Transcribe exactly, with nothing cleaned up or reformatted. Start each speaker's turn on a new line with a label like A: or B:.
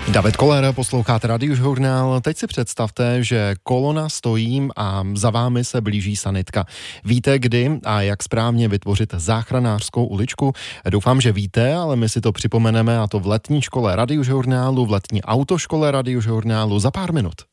A: David Koller, posloucháte Radiožurnál. Teď si představte, že kolona stojí a za vámi se blíží sanitka. Víte, kdy a jak správně vytvořit záchranářskou uličku? Doufám, že víte, ale my si to připomeneme, a to v letní škole Radiožurnálu, v letní autoškole Radiožurnálu za pár minut.